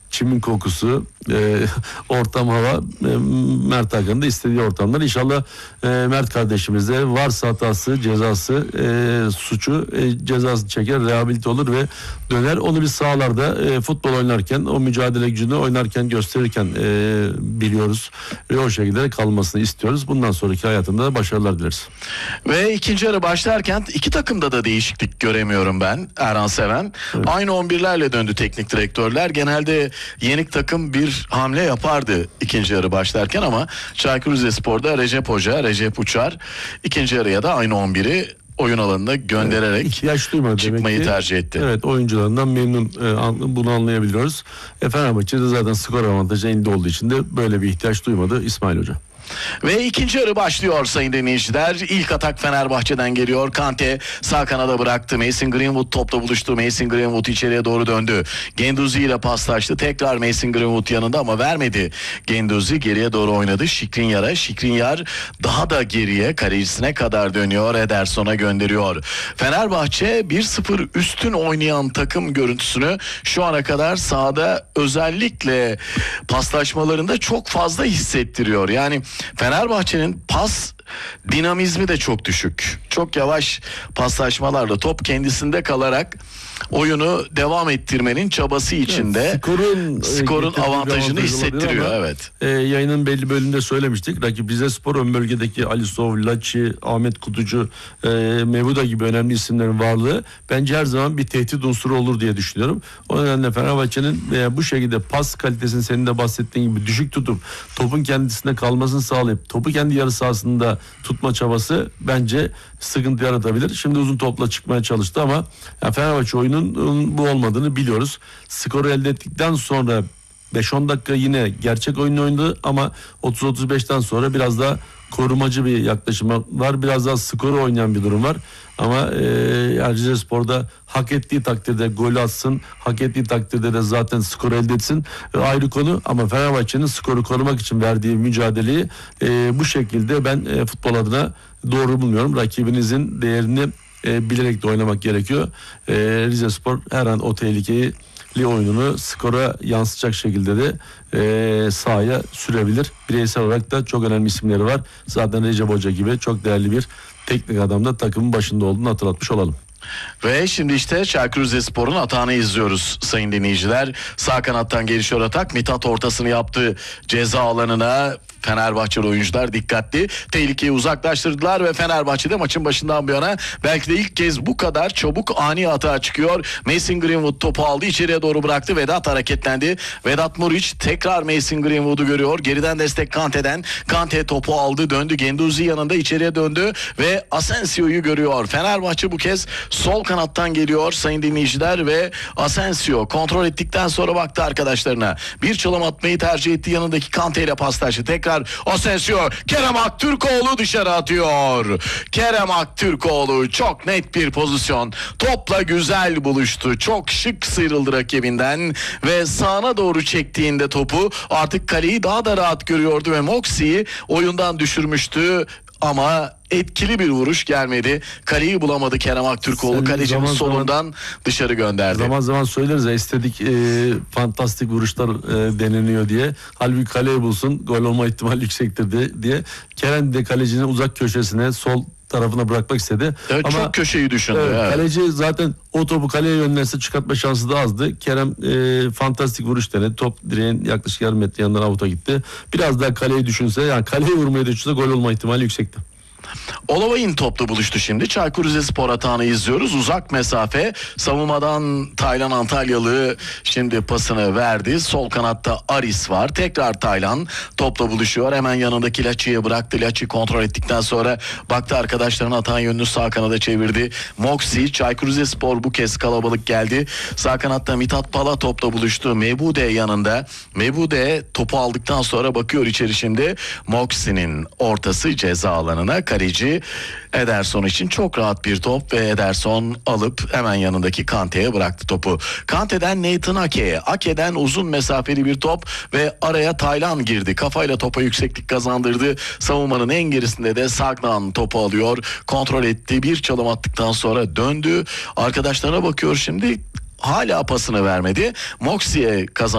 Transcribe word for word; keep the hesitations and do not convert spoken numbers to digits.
çimin kokusu, e, ortam, hava, e, Mert Hakan'ın da istediği ortamlar. İnşallah e, Mert kardeşimiz de varsa hatası, cezası, e, suçu, e, cezası çeker, rehabilite olur ve döner. Onu biz sahalarda e, futbol oynarken, o mücadele gücünü oynarken, gösterirken e, biliyoruz ve o şekilde kalmasını istiyoruz. Bundan sonraki hayatında da başarılar dileriz. Ve ikinci yarı başlarken iki takımda da değişiklik göremiyorum ben, Erhan Seven. Evet. Aynı on birlerle döndü teknik direktörler. Genelde yenik takım bir hamle yapardı ikinci yarı başlarken ama Çaykur Rizespor'da Recep Hoca, Recep Uçar ikinci yarıya da aynı on biri oyun alanına göndererek evet, ihtiyaç duymadı çıkmayı tercih etti. Evet, oyuncularından memnun, e, bunu anlayabiliyoruz. E, Fenerbahçe'de zaten skor avantajı elinde olduğu için de böyle bir ihtiyaç duymadı İsmail Hoca. Ve ikinci yarı başlıyor sayın dinleyiciler. İlk atak Fenerbahçe'den geliyor. Kante sağ kanada bıraktı. Mason Greenwood topla buluştu. Mason Greenwood içeriye doğru döndü. Guendouzi ile paslaştı. Tekrar Mason Greenwood yanında ama vermedi. Guendouzi geriye doğru oynadı. Skriniar'a. Skriniar daha da geriye kalecisine kadar dönüyor. Ederson'a gönderiyor. Fenerbahçe bir sıfır üstün oynayan takım görüntüsünü şu ana kadar sahada özellikle paslaşmalarında çok fazla hissettiriyor. Yani Fenerbahçe'nin pas dinamizmi de çok düşük. Çok yavaş paslaşmalarla top kendisinde kalarak oyunu devam ettirmenin çabası içinde evet, skorun, skorun avantajını hissettiriyor. Ama, evet. E, yayının belli bölümünde söylemiştik. Rakip Rizespor ön bölgedeki Alisov, Laçi, Ahmet Kutucu, e, Mevuda gibi önemli isimlerin varlığı bence her zaman bir tehdit unsuru olur diye düşünüyorum. O nedenle Fenerbahçe'nin e, bu şekilde pas kalitesini senin de bahsettiğin gibi düşük tutup topun kendisinde kalmasını sağlayıp topu kendi yarı sahasında tutma çabası bence sıkıntı yaratabilir. Şimdi uzun topla çıkmaya çalıştı ama yani Fenerbahçe oyunun bu olmadığını biliyoruz. Skoru elde ettikten sonra beş on dakika yine gerçek oyunu oynadı ama otuz otuz beşten sonra biraz daha korumacı bir yaklaşım var. Biraz daha skoru oynayan bir durum var. Ama e, Rizespor'da hak ettiği takdirde gol atsın, hak ettiği takdirde de zaten skoru elde etsin. E, ayrı konu ama Fenerbahçe'nin skoru korumak için verdiği mücadeleyi e, bu şekilde ben e, futbol adına doğru bulmuyorum. Rakibinizin değerini e, bilerek de oynamak gerekiyor. E, Rizespor her an o tehlikeyi oyununu skora yansıtacak şekilde de e, sahaya sürebilir. Bireysel olarak da çok önemli isimleri var. Zaten Recep Hoca gibi çok değerli bir teknik adam da takımın başında olduğunu hatırlatmış olalım. Ve şimdi işte Çaykur Rizespor'un atağını izliyoruz sayın dinleyiciler. Sağ kanattan gelişiyor atak. Mithat ortasını yaptı ceza alanına. Fenerbahçeli oyuncular dikkatli. Tehlikeyi uzaklaştırdılar ve Fenerbahçe'de maçın başından bu yana belki de ilk kez bu kadar çabuk ani atağa çıkıyor. Mason Greenwood topu aldı, içeriye doğru bıraktı. Vedat hareketlendi. Vedat Muriç tekrar Mason Greenwood'u görüyor. Geriden destek Kante'den. Kante topu aldı, döndü. Guendouzi yanında içeriye döndü ve Asensio'yu görüyor. Fenerbahçe bu kez sol kanattan geliyor sayın dinleyiciler ve Asensio kontrol ettikten sonra baktı arkadaşlarına. Bir çalım atmayı tercih etti, yanındaki Kante ile paslaştı. Tekrar Asensio, Kerem Aktürkoğlu dışarı atıyor. Kerem Aktürkoğlu çok net bir pozisyon. Topla güzel buluştu. Çok şık sıyrıldı rakibinden ve sağına doğru çektiğinde topu artık kaleyi daha da rahat görüyordu ve Moxi'yi oyundan düşürmüştü. Ama etkili bir vuruş gelmedi. Kaleyi bulamadı Kerem Aktürkoğlu. Kalecinin solundan zaman, dışarı gönderdi. Zaman zaman söyleriz ya, istedik e, fantastik vuruşlar e, deneniyor diye. Halbuki kaleyi bulsun, gol olma ihtimali yüksektir de, diye. Kerem de kalecinin uzak köşesine, sol tarafına bırakmak istedi. Evet, ama çok köşeyi düşündü. Evet, evet. Kaleci zaten o topu kaleye yönlerse çıkartma şansı da azdı. Kerem e, fantastik vuruş denedi. Top direğin yaklaşık yarım metre yanından avuta gitti. Biraz daha kaleyi düşünse, yani kaleye vurmayı düşünse gol olma ihtimali yüksekti. Olavay'ın topla buluştu şimdi. Çaykur Rizespor atağını izliyoruz. Uzak mesafe. Savunmadan Taylan Antalyalı şimdi pasını verdi. Sol kanatta Aris var. Tekrar Taylan topla buluşuyor. Hemen yanındaki Laçi'ye bıraktı. Laçi kontrol ettikten sonra baktı arkadaşlarının atağın yönünü sağ kanada çevirdi. Moxi, Çaykur Rizespor bu kez kalabalık geldi. Sağ kanatta Mithat Pala topla buluştu. Mebude yanında. Mebude topu aldıktan sonra bakıyor içeri şimdi. Moxi'nin ortası ceza alanına. Kaleci Ederson için çok rahat bir top ve Ederson alıp hemen yanındaki Kante'ye bıraktı topu. Kante'den Nathan Ake'ye, Ake'den uzun mesafeli bir top ve araya Taylan girdi. Kafayla topa yükseklik kazandırdı. Savunmanın en gerisinde de Sagnan topu alıyor. Kontrol etti. Bir çalım attıktan sonra döndü. Arkadaşlarına bakıyor şimdi. Hala pasını vermedi. Moxi'ye kazandı.